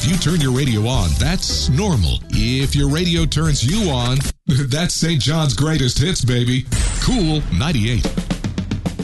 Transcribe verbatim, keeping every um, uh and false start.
If you turn your radio on, that's normal. If your radio turns you on, that's Saint John's greatest hits, baby. Cool ninety-eight.